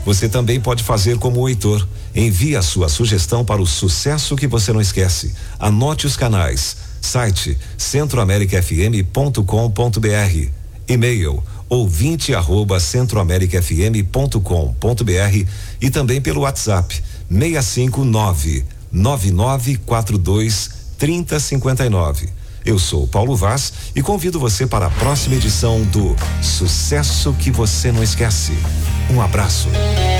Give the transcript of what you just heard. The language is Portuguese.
Você também pode fazer como o Heitor. Envie a sua sugestão para o Sucesso que Você Não Esquece. Anote os canais. Site centroamericafm.com.br. E-mail ouvinte@centroamericafm.com.br e também pelo WhatsApp 659-9942-3059. Eu sou Paulo Vaz e convido você para a próxima edição do Sucesso que Você Não Esquece. Um abraço.